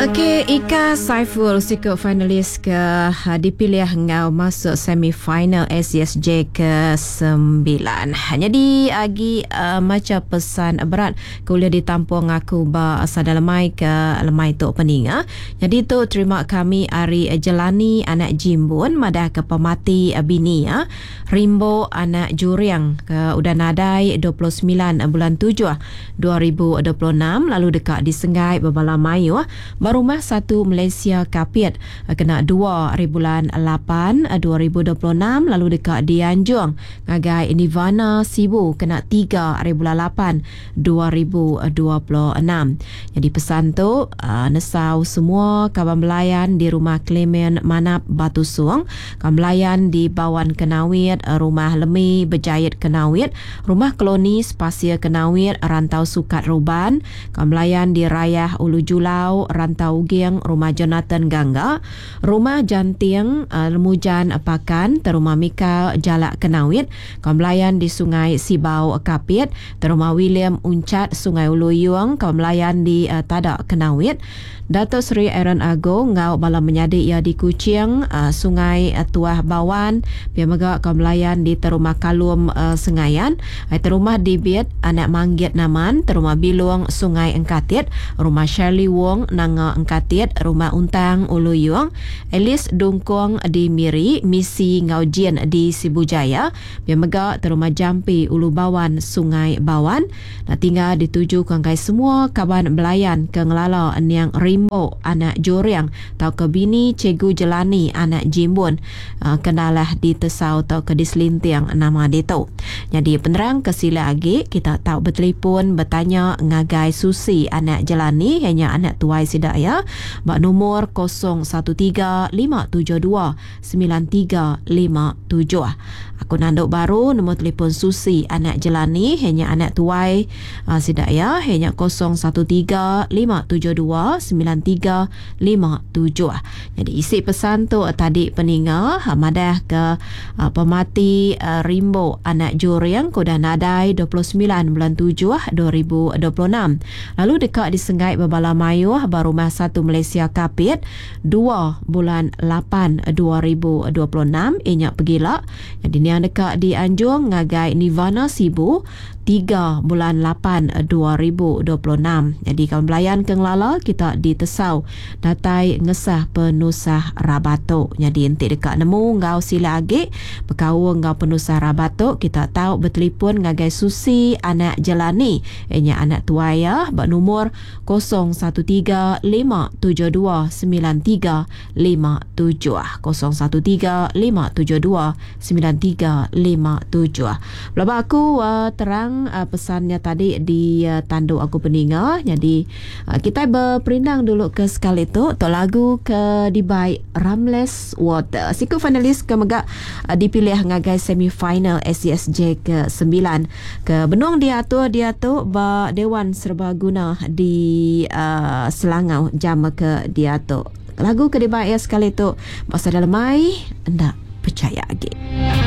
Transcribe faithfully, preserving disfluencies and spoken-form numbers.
Okey, Ika Saiful sikut finalis ke uh, dipilih ngau masuk semi-final A C S J ke sembilan. Jadi agi uh, macam pesan berat kuliah ditampung aku ba asal lemai ke lemai tu peninga. Jadi tu terima kami Ari Jelani anak Jimbun madah ke pemati bini ya. Rimbo anak Juriang ke udah nadai dua puluh sembilan bulan tujuh dua ribu dua puluh enam lalu dekat di Sengai Babala Mayu. Barumah satu Malaysia Kapiat kena dua hari bulan lapan dua ribu dua puluh enam lalu dekat di Anjung ngagai Nirvana Sibu kena tiga hari bulan lapan dua ribu dua puluh enam. Jadi pesan tu uh, nesau semua kawan belayan di rumah Clement Manap Batu Suang, kawan belayan di Bawan Kenawit, rumah Lemi Berjayat Kenawit, rumah Koloni Spasier Kenawit, Rantau Sukat Ruban, kawan belayan di Rayah Ulu Julau, Rantau Ugiang, rumah Jonathan Gangga, rumah Jantiang uh, Lemujan Pakan, terumah Mika Jalak Kenawit, kawan belayan di Sungai Sibau Kapit, terumah William Uncat Sungai Ulu Yuang, kawan belayan di uh, Tadak Kenawit, Dato' Seri Aaron Agong ngau bala menyadik ia di Kuching, uh, Sungai uh, Tuah Bawan, biar megak kawan belayan di terumah Kalum uh, Sengayan, uh, terumah Dibit anak Manggit Naman, terumah Biluang Sungai Engkatit, rumah Shirley Wong Nanga Engkatit, rumah Untang Ulu Yuang, Elis Dungkong di Miri, Misi Ngaujien di Sibujaya, biar megak terumah Jampi Ulu Bawan Sungai Bawan. Nak tinggal dituju kangkai semua kawan belayan ke ngelala yang Rimbo anak Joriang tau ke bini Cikgu Jelani anak Jimbun, uh, kenalah di Tesau tau ke Dislintiang nama dia tu. Jadi penerang ke sila lagi kita tahu bertelefon bertanya ngagai Susi anak Jelani hanya anak tuai sidaya bak nomor kosong satu tiga lima tujuh dua sembilan tiga lima tujuh. Aku nanduk baru nombor telefon Susi anak Jelani hanya anak tuai uh, sidaya hanya kosong satu tiga lima tujuh dua sembilan tiga lima tujuh. Jadi isi pesan tu uh, tadi peninga uh, madah ke uh, pemati uh, Rimbo anak Juriang kodah nadai dua puluh sembilan bulan tujuh dua ribu dua puluh enam. Lalu dekat di Sengai Babala Mayu barumah satu Malaysia Kapit dua bulan lapan dua ribu dua puluh enam inyak pegila. Jadi ni yang dekat di Anjung ngagai Nirvana Sibu tiga bulan lapan dua ribu dua puluh enam. Jadi kawan belayan ke ngelala kita di Tesau datai ngesah penusah Rabato. Jadi enti dekat nemu ngau sila agi berkau ngau penusah Rabato kita tahu bertelefon ngagai Susi anak Jelani enya anak tuaya bak nomor kosong satu tiga lima tujuh dua sembilan tiga lima tujuh kosong satu tiga lima tujuh dua sembilan tiga lima tujuh. Belaba aku uh, terang uh, pesannya tadi di uh, tanduk aku peninga. Jadi uh, kita berperindang dulu ke sekali tu untuk lagu ke Dibai Ramles Water. Siku finalis ke megak uh, dipilih ngagai semi-final A C S J ke sembilan ke benung diatur diatur ba Dewan Serbaguna di uh, Selangau jam ke diatur. Lagu ke Dibai sekali tu masa dalam mai ndak percaya lagi.